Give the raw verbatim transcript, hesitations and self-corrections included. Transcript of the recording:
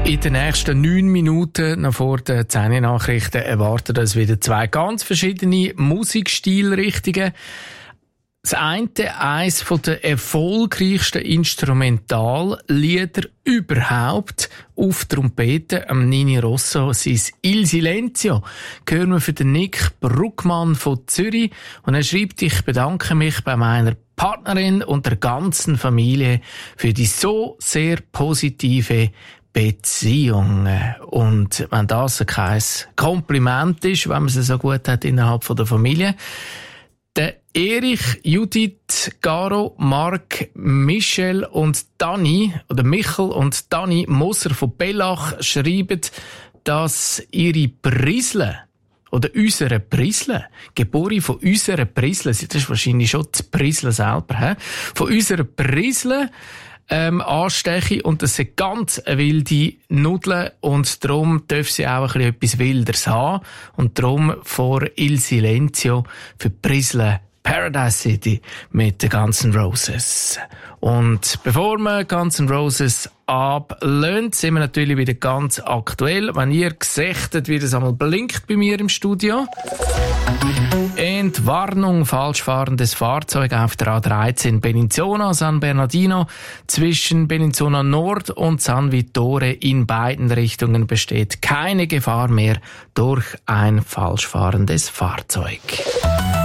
In den nächsten neun Minuten, noch vor den zehn Nachrichten, erwarten uns wieder zwei ganz verschiedene Musikstilrichtungen. Das eine, eines der erfolgreichsten Instrumentallieder überhaupt auf Trompete, am Nini Rosso, sein Il Silenzio, hören wir für den Nick Bruckmann von Zürich. Und er schreibt, ich bedanke mich bei meiner Partnerin und der ganzen Familie für die so sehr positive Beziehung. Und wenn das kein Kompliment ist, wenn man sie so gut hat innerhalb von der Familie, der Erich, Judith, Garo, Marc, Michel und Dani, oder Michel und Dani Moser von Bellach schreiben, dass ihre Prisle, oder unsere Prisle, geboren von unserer Prisle, das ist wahrscheinlich schon die Prisle selber, he? Von unserer Prisle, ähm, ansteche, und das sind ganz wilde Nudeln, und darum dürfen sie auch ein bisschen etwas Wilderes haben, und darum vor Il Silenzio für Prisle Paradise City mit den Guns N' Roses. Und bevor wir Guns N' Roses ablehnt, sind wir natürlich wieder ganz aktuell. Wenn ihr gesichtet, wie das einmal blinkt bei mir im Studio. Entwarnung, falsch fahrendes Fahrzeug auf der A dreizehn Bellinzona, San Bernardino. Zwischen Bellinzona Nord und San Vittore in beiden Richtungen besteht keine Gefahr mehr durch ein falsch fahrendes Fahrzeug.